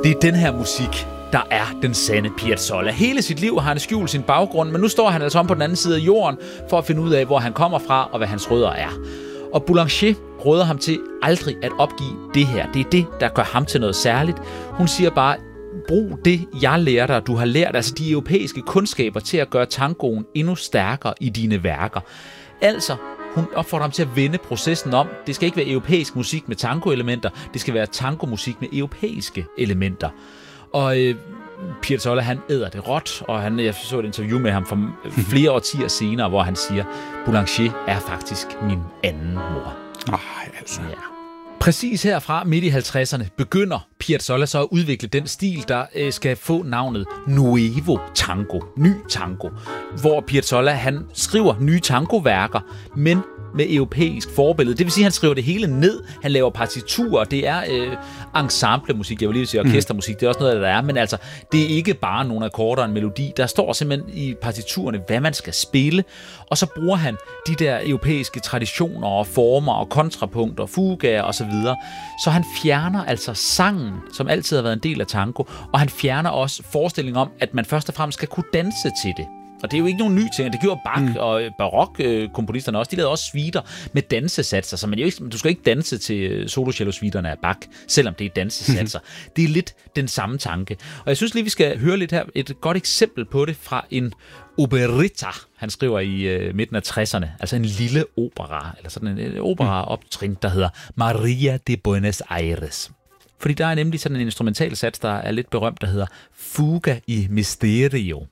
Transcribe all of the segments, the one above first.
Det er den her musik, der er den sande Piazzolla. Hele sit liv har han skjult sin baggrund, men nu står han altså om på den anden side af jorden for at finde ud af, hvor han kommer fra og hvad hans rødder er. Og Boulanger råder ham til aldrig at opgive det her. Det er det, der gør ham til noget særligt. Hun siger bare, brug det, jeg lærer dig, du har lært, altså de europæiske kundskaber til at gøre tangoen endnu stærkere i dine værker. Altså, hun opfordrer ham til at vende processen om. Det skal ikke være europæisk musik med tangoelementer, det skal være tangomusik med europæiske elementer. Og Piazzolla, han æder det råt, og jeg så et interview med ham for flere årtier senere, hvor han siger, Boulanger er faktisk min anden mor. Altså. Ja. Præcis herfra, midt i 50'erne, begynder Piazzolla så at udvikle den stil, der skal få navnet Nuevo Tango, ny tango, hvor Piazzolla, han skriver nye tangoværker, men med europæisk forbillede. Det vil sige, at han skriver det hele ned, han laver partiturer, det er ensemblemusik, jeg vil lige sige orkestermusik, det er også noget, der er, men altså, det er ikke bare nogle akkorder og en melodi, der står simpelthen i partiturerne, hvad man skal spille, og så bruger han de der europæiske traditioner og former og kontrapunkter, fugaer og så videre, så han fjerner altså sangen, som altid har været en del af tango, og han fjerner også forestillingen om, at man først og fremmest skal kunne danse til det. Og det er jo ikke nogen ny ting. Det gjorde Bach og barok-komponisterne også. De lavede også suiter med dansesatser. Så du skal ikke danse til solocello-suiterne af Bach, selvom det er dansesatser. Det er lidt den samme tanke. Og jeg synes lige, vi skal høre lidt her. Et godt eksempel på det fra en operetta, han skriver i midten af 60'erne. Altså en lille opera, eller sådan en opera-optrin, der hedder Maria de Buenos Aires. Fordi der er nemlig sådan en instrumental sats, der er lidt berømt, der hedder Fuga i Misterio.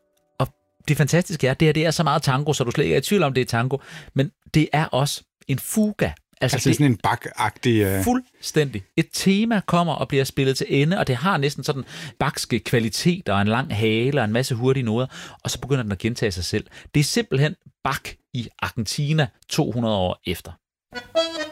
Det fantastiske er, at det er så meget tango, så du slet ikke er i tvivl om, det er tango, men det er også en fuga. Altså sådan en Bach-agtig... Fuldstændig. Et tema kommer og bliver spillet til ende, og det har næsten sådan Bachske kvaliteter og en lang hale og en masse hurtige noder, og så begynder den at gentage sig selv. Det er simpelthen Bach i Argentina 200 år efter.